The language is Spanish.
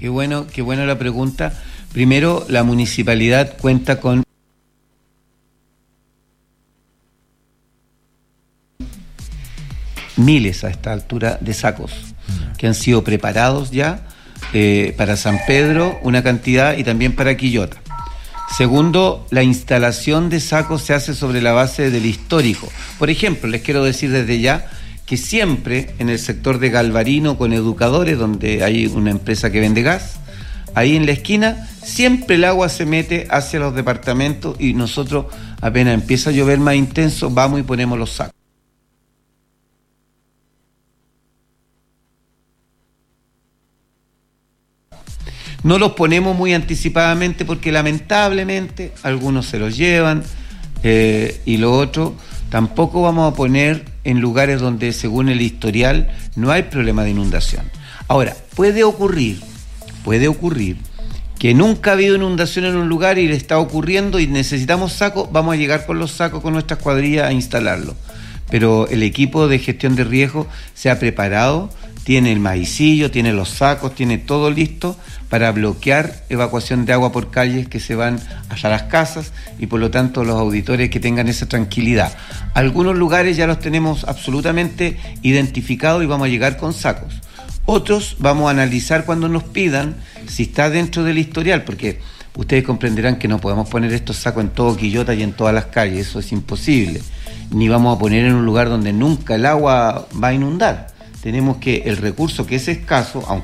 qué bueno la pregunta. Primero, la municipalidad cuenta con miles a esta altura de sacos que han sido preparados ya para San Pedro, una cantidad, y también para Quillota. Segundo, la instalación de sacos se hace sobre la base del histórico. Por ejemplo, les quiero decir desde ya que siempre en el sector de Galvarino con Educadores, donde hay una empresa que vende gas, ahí en la esquina, siempre el agua se mete hacia los departamentos y nosotros, apenas empieza a llover más intenso, vamos y ponemos los sacos. No los ponemos muy anticipadamente porque lamentablemente algunos se los llevan, y lo otro, tampoco vamos a poner en lugares donde según el historial no hay problema de inundación. Ahora, puede ocurrir que nunca ha habido inundación en un lugar y le está ocurriendo y necesitamos sacos, vamos a llegar con los sacos con nuestras cuadrillas a instalarlos. Pero el equipo de gestión de riesgo se ha preparado, tiene el maicillo, tiene los sacos, tiene todo listo para bloquear evacuación de agua por calles que se van hasta las casas y por lo tanto los auditores que tengan esa tranquilidad. Algunos lugares ya los tenemos absolutamente identificados y vamos a llegar con sacos. Otros vamos a analizar cuando nos pidan si está dentro del historial, porque ustedes comprenderán que no podemos poner estos sacos en todo Quillota y en todas las calles, eso es imposible. Ni vamos a poner en un lugar donde nunca el agua va a inundar. Tenemos que el recurso que es escaso, aunque